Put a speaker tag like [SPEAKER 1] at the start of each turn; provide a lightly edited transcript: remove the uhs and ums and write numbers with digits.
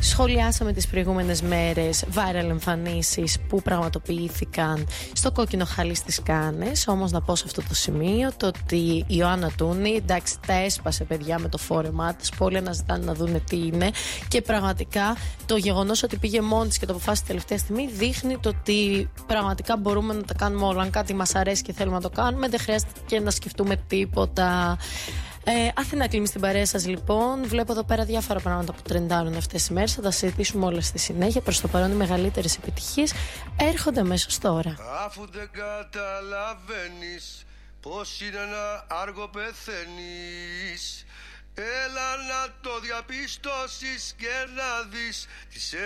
[SPEAKER 1] Σχολιάσαμε τις προηγούμενες μέρες viral εμφανίσεις που πραγματοποιήθηκαν στο κόκκινο χαλί στις Κάνες. Όμως να πω σε αυτό το σημείο το ότι η Ιωάννα Τούνη, εντάξει, τα έσπασε παιδιά με το φόρεμά της. Πολλοί αναζητάνε να δούνε τι είναι. Και πραγματικά το γεγονός ότι πήγε μόνη της και το αποφάσισε τελευταία στιγμή δείχνει το ότι πραγματικά μπορούμε να τα κάνουμε όλα. Αν κάτι μας αρέσει και θέλουμε να το κάνουμε, δεν χρειάζεται και να σκεφτούμε τίποτα. Αθηνά κλείνει στην παρέα σας λοιπόν. Βλέπω εδώ πέρα διάφορα πράγματα που τρεντάρουν αυτές τις μέρες. Θα τα συζητήσουμε όλα στη συνέχεια. Προς το παρόν οι μεγαλύτερες επιτυχίες έρχονται αμέσως τώρα.
[SPEAKER 2] Αφού δεν καταλαβαίνεις πως είναι ένα άργο πεθαίνεις, έλα να το διαπιστώσεις και να δεις τις